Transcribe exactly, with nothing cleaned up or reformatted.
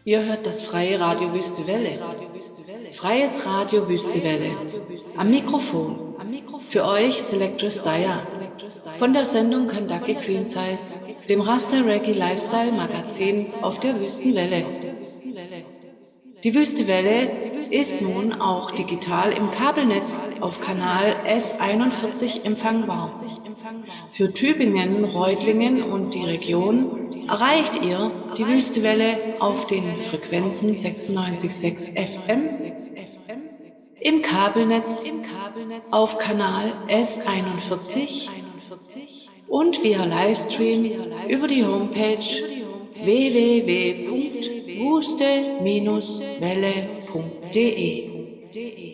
Ihr hört das freie Radio Wüste Welle. Freies Radio Wüste Welle. Am Mikrofon. Für euch Selectress Daya. Von der Sendung Kandake Queen Size, dem Rasta Reggae Lifestyle Magazin auf der Wüstenwelle. Die Wüste Welle ist nun auch digital im Kabelnetz auf Kanal S einundvierzig empfangbar. Für Tübingen, Reutlingen und die Region erreicht ihr die Wüstewelle auf den Frequenzen sechsundneunzig Komma sechs F M, im Kabelnetz auf Kanal S einundvierzig und via Livestream über die Homepage w w w punkt wuste Bindestrich welle punkt de.